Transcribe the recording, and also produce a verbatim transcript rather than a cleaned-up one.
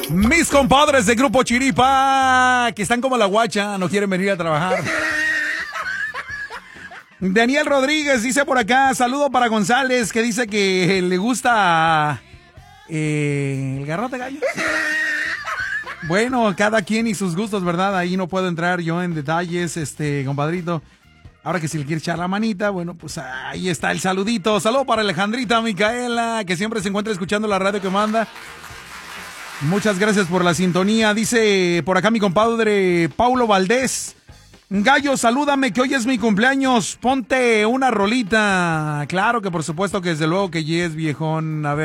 Mis compadres de Grupo Chiripa, que están como la guacha, no quieren venir a trabajar. Daniel Rodríguez dice por acá, saludo para González, que dice que le gusta eh, el garrote gallo. Bueno, cada quien y sus gustos, ¿verdad? Ahí no puedo entrar yo en detalles, este, compadrito. Ahora que si le quiere echar la manita, bueno, pues ahí está el saludito. Saludo para Alejandrita Micaela, que siempre se encuentra escuchando la radio que manda. Muchas gracias por la sintonía. Dice por acá mi compadre Paulo Valdés. Gallo, salúdame que hoy es mi cumpleaños. Ponte una rolita. Claro que por supuesto que desde luego que yes, viejón. A ver.